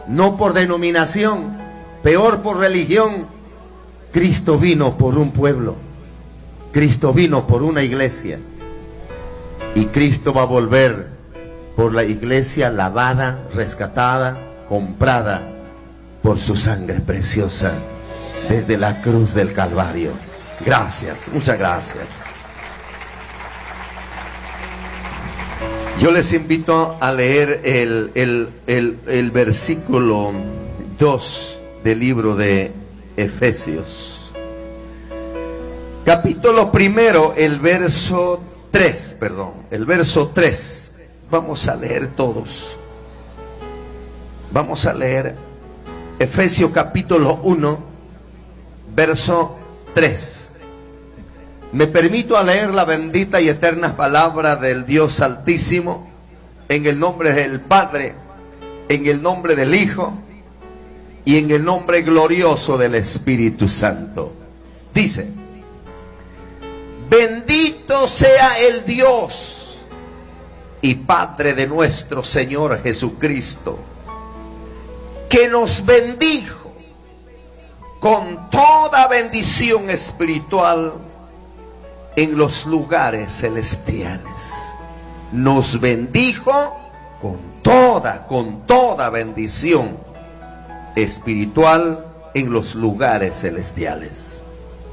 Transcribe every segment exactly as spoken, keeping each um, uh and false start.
no por denominación, peor por religión. Cristo vino por un pueblo, Cristo vino por una iglesia, y Cristo va a volver por la iglesia lavada, rescatada, comprada por su sangre preciosa desde la cruz del Calvario. Gracias, muchas gracias. Yo les invito a leer el, el, el, el versículo dos del libro de Efesios. Capítulo primero, el verso tres, perdón, el verso tres. Vamos a leer todos. Vamos a leer Efesios capítulo uno, verso tres. Me permito a leer la bendita y eterna palabra del Dios Altísimo, en el nombre del Padre, en el nombre del Hijo y en el nombre glorioso del Espíritu Santo. Dice: bendito sea el Dios y Padre de nuestro Señor Jesucristo, que nos bendijo con toda bendición espiritual en los lugares celestiales. Nos bendijo con toda, con toda bendición espiritual en los lugares celestiales.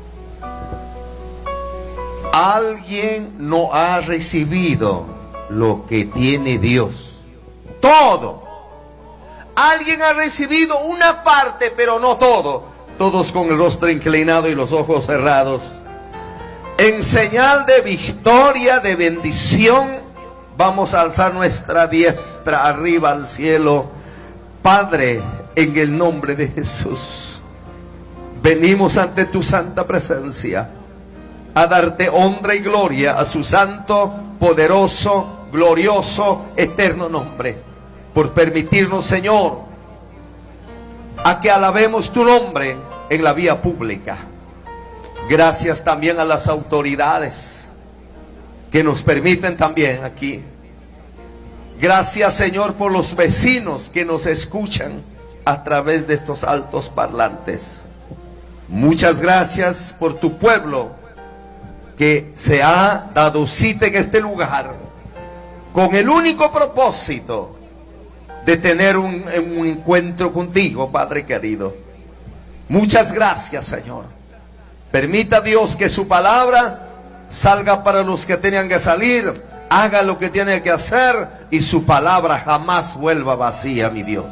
Alguien no ha recibido lo que tiene Dios, todo. Alguien ha recibido una parte, pero no todo. Todos con el rostro inclinado y los ojos cerrados, en señal de victoria, de bendición, vamos a alzar nuestra diestra arriba al cielo. Padre, en el nombre de Jesús, venimos ante tu santa presencia a darte honra y gloria a su santo, poderoso, glorioso, eterno nombre, por permitirnos, Señor, a que alabemos tu nombre en la vía pública. Gracias también a las autoridades que nos permiten también aquí. Gracias, Señor, por los vecinos que nos escuchan a través de estos altos parlantes. Muchas gracias por tu pueblo que se ha dado cita en este lugar con el único propósito de tener un, un encuentro contigo, Padre querido. Muchas gracias, Señor. Permita, Dios, que su palabra salga para los que tenían que salir, haga lo que tiene que hacer, y su palabra jamás vuelva vacía, mi Dios.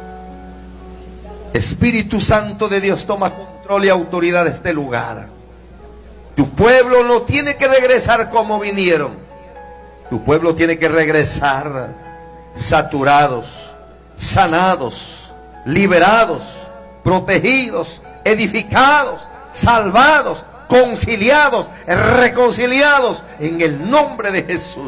Espíritu Santo de Dios, toma control y autoridad de este lugar. Tu pueblo no tiene que regresar como vinieron. Tu pueblo tiene que regresar saturados, sanados, liberados, protegidos, edificados, salvados, conciliados, reconciliados en el nombre de Jesús.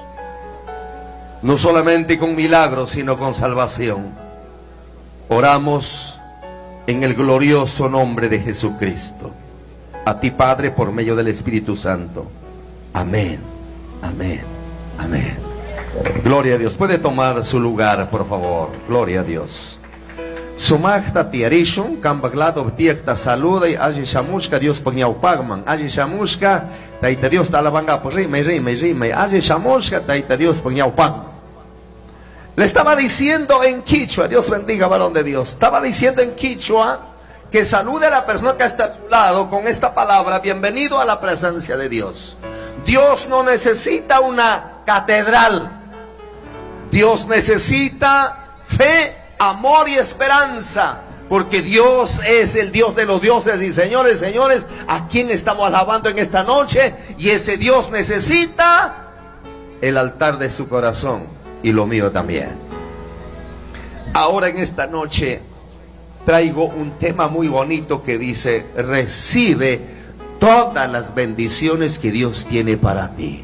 No solamente con milagros, sino con salvación. Oramos en el glorioso nombre de Jesucristo. A ti, Padre, por medio del Espíritu Santo. Amén, amén, amén. Gloria a Dios. Puede tomar su lugar, por favor. Gloria a Dios. Sumachta tiarishun, kambaglado tiekta saluda y allí shamushka Dios pagniau pagman. Allí shamushka, taita Dios talabanga por rime, rime, rime. Allí shamushka, taita Dios pagniau pagman. Le estaba diciendo en quichua, Dios bendiga, varón de Dios. Estaba diciendo en quichua que salude a la persona que está a su lado con esta palabra: bienvenido a la presencia de Dios. Dios no necesita una catedral. Dios necesita fe, amor y esperanza, porque Dios es el Dios de los dioses. Y señores, señores, ¿a quién estamos alabando en esta noche? Y ese Dios necesita el altar de su corazón, y lo mío también. Ahora, en esta noche traigo un tema muy bonito que dice: recibe todas las bendiciones que Dios tiene para ti.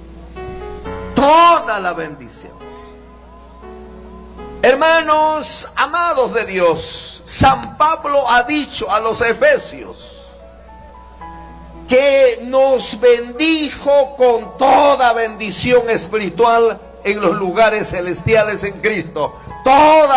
Toda la bendición. Hermanos amados de Dios, San Pablo ha dicho a los efesios que nos bendijo con toda bendición espiritual en los lugares celestiales en Cristo. Toda